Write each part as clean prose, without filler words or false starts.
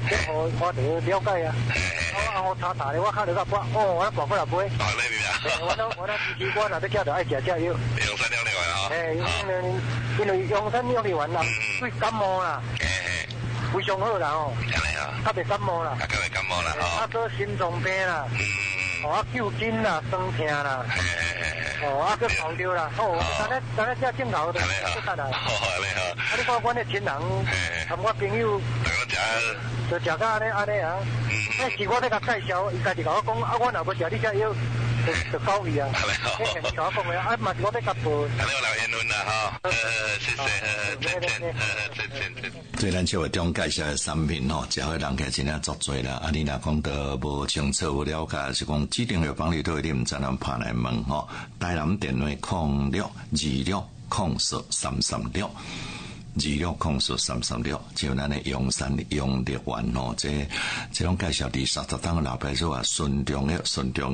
我得了解啊。我查查咧，我看到个我广过来买。 哦，你明啊？ 我支持我若要叫就爱食药。 用山养力丸啊？ 因为用山养力丸啦，对感冒啦，非常好啦吼。较袂感冒啦。 较袂感冒啦吼。 做心脏病啦。救筋啦，酸痛啦。个跑掉啦。咱咧只镜头都出来。 好，你好。 你看阮的亲人，同我朋友。就食到安尼啊！是我咧甲介绍，伊家己甲我讲，我若要食你只药，就够伊啊！你甲我讲的，嘛是我咧甲报。 你有留言论啦哈，谢。 对咱这位中介绍的产品吼，食会人客真正足多啦。你若讲得无清楚、无了解，是讲指定药房里头你毋知人拍来问吼。台南电话0626043336。26043336，就咱的永山永力丸吼，这种介绍伫30档老牌子啊，顺中的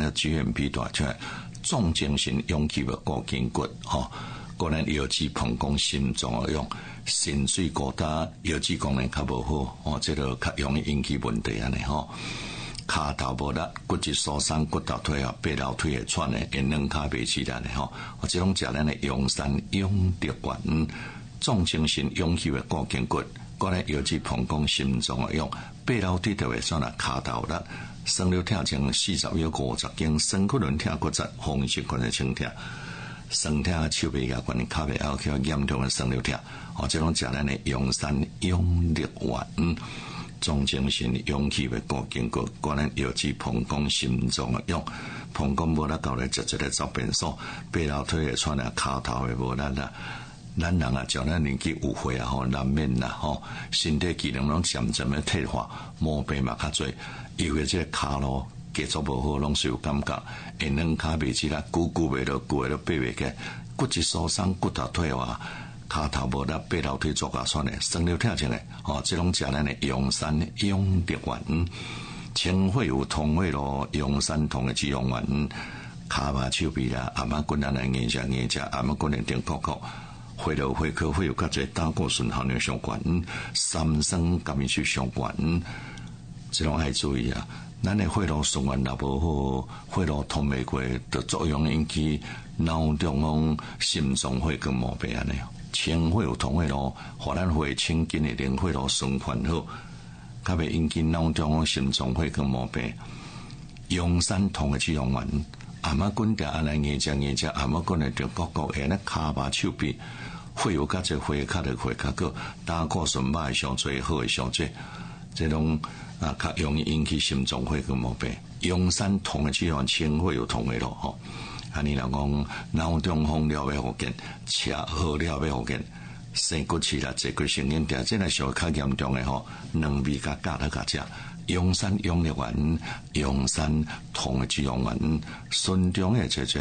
GMP 大出来，重精神勇气的固筋骨吼，个人药剂膀胱心脏的用，心水高大，药剂功能较无好哦，这个较容易引起问题安尼吼。骹头无力，骨质疏松，骨头退啊，背老腿会喘的，因两骹袂起来的吼，这种食咱的永山永力丸。重精神勇气的固筋骨，个人药剂膀胱心脏的用，背老腿就会算啦，骹头力，酸瘤疼前40秒50斤，身骨轮疼骨折，风湿骨的轻疼，酸疼手臂牙关脚背拗起严重的酸瘤疼，这种食咱的永山永力丸，重精神勇气的固筋骨，个人药剂膀胱心脏的用，膀胱无力到咧直接咧走便所，背老腿会喘啦，骹头会无力啦。咱人啊，叫咱年纪有岁啊，吼难免啦，吼身体机能拢渐渐的退化，毛病嘛较侪，尤其这骹路继续无好，拢是有感觉，因两骹袂起来，久袂落，爬袂起，骨质疏松，骨头退化，骹头无力，背老腿做甲酸的，酸瘤疼前的，这种食咱的永山永力丸，清血有通血路，永山通的脂溶丸，骹麻手臂啦，阿妈滚咱来硬食，阿妈滚来顶壳壳。血流血科会有较侪胆固醇含量相关，三酸甘油酯相关，这种爱注意啊。咱的血路循环若无好，血路通袂过，就作用引起脑中风、心脏血管毛病安尼。清血有通血路，互咱血清紧的令血路循环好，较袂引起脑中风、心脏血管毛病。永山通的脂溶丸。阿妈滚掉安尼硬食，阿妈滚来着各下咧骹麻手臂，血有较侪血较的血较个，胆固醇歹上侪好的上侪，这种较容易引起心脏血管毛病。永山通的脂溶清血有通的咯吼，尼人讲脑中风了要复健，车祸了要复健，生骨刺啦、坐骨神经症，这个属较严重的吼，两味甲加甲食。永山永力丸、永山通的脂溶丸，顺中的这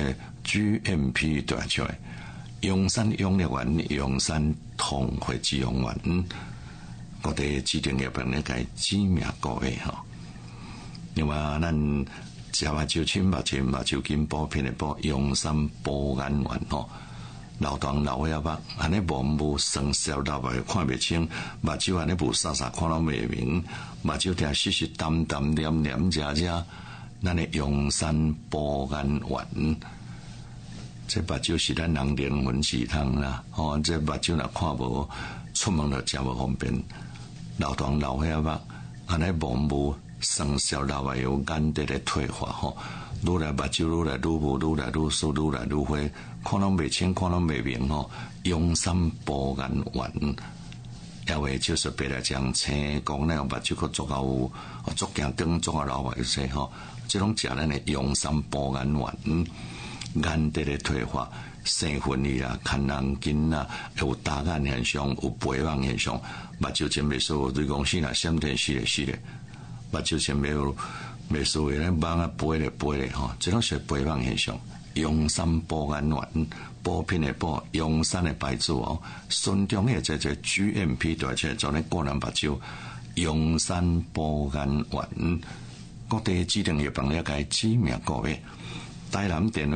GMP 对出来。永山永力丸、永山通的脂溶丸，我哋指定药房咧个知名各位吼。另外，咱食目睭清目睭目睭筋补片的补永山补眼丸吼。老当老尾目，安尼无生肖老白看袂清，目睭安尼无沙沙看拢袂明，目睭听湿湿淡淡黏黏遮，咱的永山补眼丸，这目睭是咱人灵魂之汤啦，这目睭若看无，出门就真无方便。老当老尾目，安尼无生肖老白有眼底的退化吼。愈来目睭愈来愈无，愈来愈疏，愈来愈灰，看拢袂清，看拢袂明吼。永山补眼丸，也为就是别来讲青光那目睭佫做到有，足惊灯做到老白些吼。这种食咱的永山补眼丸，眼底的退化、生分离啦、看人筋啦，有打眼现象，有肥胖现象，目睭真袂舒服，对讲死啦，闪电死咧，目睭真没有。袂输诶，咱帮啊背咧吼，这种是肥胖现象。永山补眼丸，补品的补，永山的牌子哦，顺中的这 GMP 对出来做咧个人目睭，永山补眼丸，各地指定药房了解知名各位，台南电话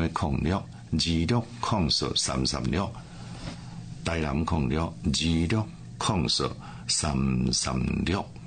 0626043336，台南0626043336。